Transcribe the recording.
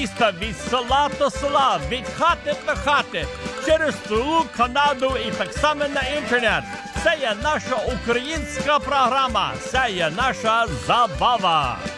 міста, від села до села, від хати до хати, через цілу Канаду і так само на інтернет. Це є наша українська програма, це є наша забава.